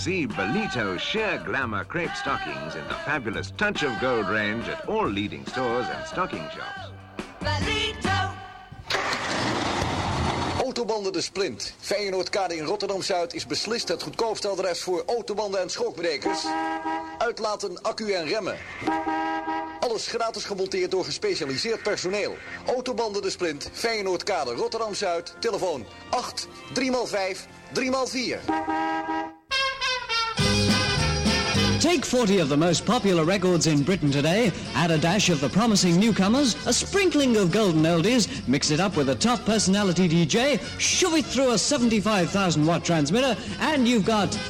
see Belito sheer glamour crepe stockings in the fabulous Touch of Gold range at all leading stores and stocking shops. Belito. Autobanden de Splint. Feyenoordkade in Rotterdam-Zuid is beslist het goedkoopste adres voor autobanden en schokbrekers. Uitlaten, accu en remmen. Alles gratis gemonteerd door gespecialiseerd personeel. Autobanden de Splint, Feyenoordkade, Rotterdam-Zuid. Telefoon 8 3x5 3x4. Take 40 of the most popular records in Britain today, add a dash of the promising newcomers, a sprinkling of golden oldies, mix it up with a top personality DJ, shove it through a 75,000 watt transmitter, and you've got